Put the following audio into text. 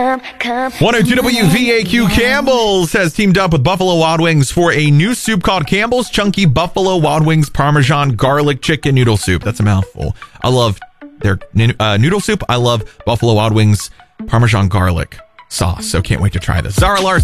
102 WVAQ. Campbell's has teamed up with Buffalo Wild Wings for a new soup called Campbell's Chunky Buffalo Wild Wings Parmesan Garlic Chicken Noodle Soup. That's a mouthful. I love their noodle soup. I love Buffalo Wild Wings Parmesan Garlic sauce. So can't wait to try this. Zara Larson.